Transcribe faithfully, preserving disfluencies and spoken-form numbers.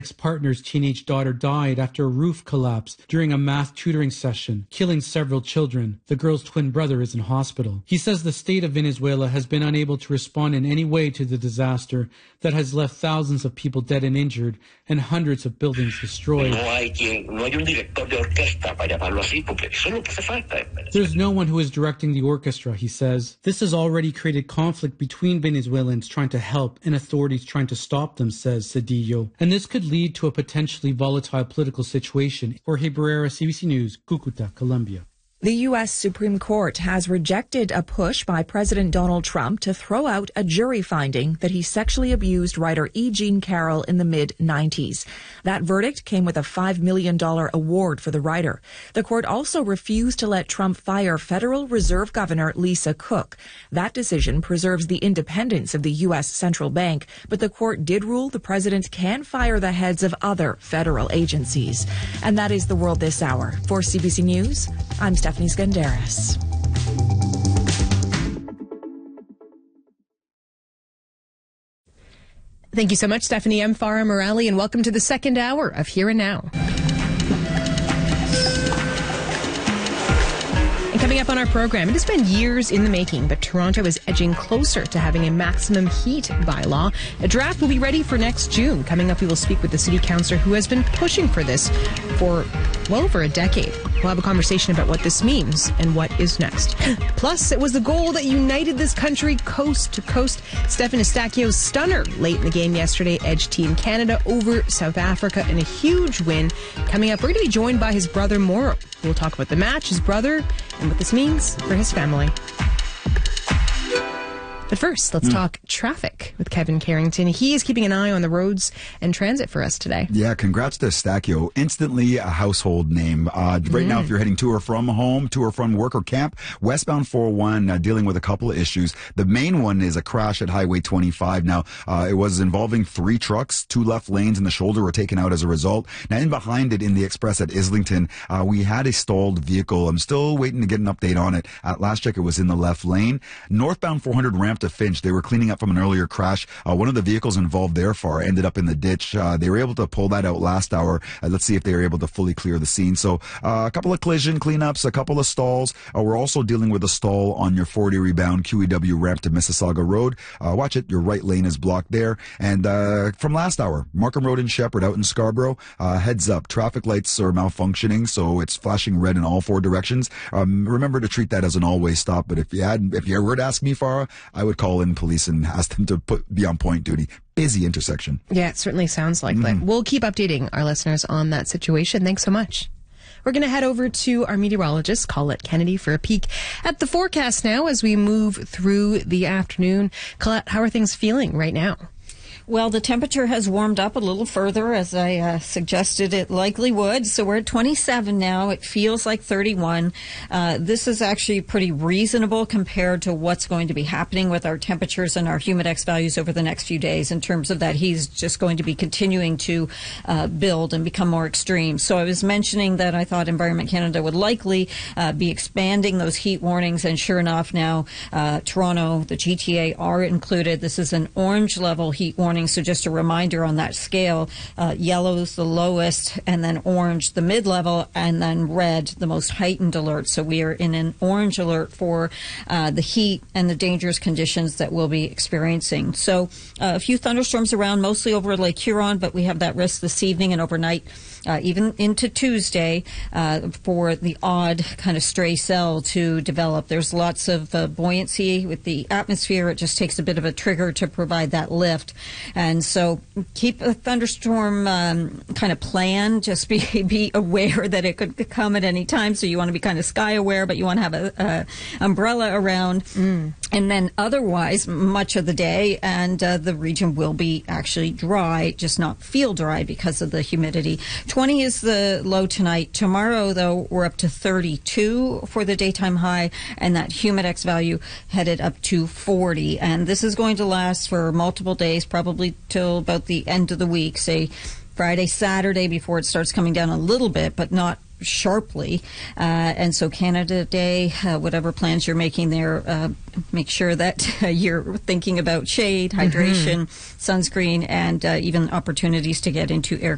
ex-partner's teenage daughter died after a roof collapsed during a math tutoring session, killing several children. The girl's twin brother is in hospital. He says the state of Venezuela has been unable to respond in any way to the disaster that has left thousands of people dead and injured and hundreds of buildings destroyed. There's no one who is directing the orchestra, he says. This has already created conflict between Venezuelans trying to help and authorities trying to stop them, says Cedillo. And this could lead to a potentially volatile political situation. Jorge Barrera, C B C News, Cucuta, Colombia. The U S Supreme Court has rejected a push by President Donald Trump to throw out a jury finding that he sexually abused writer E. Jean Carroll in the mid nineties. That verdict came with a five million dollars award for the writer. The court also refused to let Trump fire Federal Reserve Governor Lisa Cook. That decision preserves the independence of the U S central bank, but the court did rule the president can fire the heads of other federal agencies. And that is the world this hour. For C B C News, I'm Stephanie Skandaris. Thank you so much, Stephanie. I'm Farah Morali, and welcome to the second hour of Here and Now. Coming up on our program, it has been years in the making, but Toronto is edging closer to having a maximum heat bylaw. A draft will be ready for next June. Coming up, we will speak with the city councillor who has been pushing for this for well over a decade. We'll have a conversation about what this means and what is next. Plus, it was the goal that united this country coast to coast. Stefan Eustaquio's stunner late in the game yesterday edged Team Canada over South Africa in a huge win. Coming up, we're going to be joined by his brother Mauro. We'll talk about the match, his brother, and what this means for his family. But first, let's mm. talk traffic with Kevin Carrington. He is keeping an eye on the roads and transit for us today. Yeah, congrats to Eustaquio. Instantly a household name. Uh, right mm. now, if you're heading to or from home, to or from work or camp, westbound four oh one uh, dealing with a couple of issues. The main one is a crash at Highway twenty-five. Now, uh, it was involving three trucks. Two left lanes and the shoulder were taken out as a result. Now, in behind it in the express at Islington, uh, we had a stalled vehicle. I'm still waiting to get an update on it. At last check, it was in the left lane. Northbound four hundred ramp to Finch. They were cleaning up from an earlier crash. Uh, one of the vehicles involved therefore ended up in the ditch. Uh, they were able to pull that out last hour. Uh, let's see if they were able to fully clear the scene. So uh, a couple of collision cleanups, a couple of stalls. Uh, we're also dealing with a stall on your forty rebound Q E W ramp to Mississauga Road. Uh, watch it. Your right lane is blocked there. And uh, from last hour, Markham Road and Shepherd out in Scarborough. Uh, heads up. Traffic lights are malfunctioning, so it's flashing red in all four directions. Um, remember to treat that as an always stop. But if you had, if you were to ask me, Farah, I would call in police and ask them to put be on point duty. Busy intersection. Yeah, it certainly sounds like mm. that. We'll keep updating our listeners on that situation. Thanks so much. We're going to head over to our meteorologist, Colette Kennedy, for a peek at the forecast now as we move through the afternoon. Colette, how are things feeling right now? Well, the temperature has warmed up a little further, as I uh, suggested it likely would. So we're at twenty-seven now. It feels like thirty-one. Uh, this is actually pretty reasonable compared to what's going to be happening with our temperatures and our humidex values over the next few days in terms of that he's just going to be continuing to uh, build and become more extreme. So I was mentioning that I thought Environment Canada would likely uh, be expanding those heat warnings, and sure enough, now uh, Toronto, the G T A are included. This is an orange level heat warning. So just a reminder on that scale, uh, yellow is the lowest, and then orange the mid-level, and then red the most heightened alert. So we are in an orange alert for uh, the heat and the dangerous conditions that we'll be experiencing. So uh, a few thunderstorms around, mostly over Lake Huron, but we have that risk this evening and overnight, uh, even into Tuesday, uh, for the odd kind of stray cell to develop. There's lots of uh, buoyancy with the atmosphere. It just takes a bit of a trigger to provide that lift. And so keep a thunderstorm um, kind of plan. Just be be aware that it could come at any time. So you want to be kind of sky aware, but you want to have a, a umbrella around. Mm. And then otherwise, much of the day, and uh, the region will be actually dry, just not feel dry because of the humidity. twenty is the low tonight. Tomorrow, though, we're up to thirty-two for the daytime high, and that humidex value headed up to forty. And this is going to last for multiple days, probably till about the end of the week, say Friday, Saturday, before it starts coming down a little bit, but not sharply. Uh, and so Canada Day, uh, whatever plans you're making there, uh, make sure that uh, you're thinking about shade, hydration, mm-hmm. sunscreen, and uh, even opportunities to get into air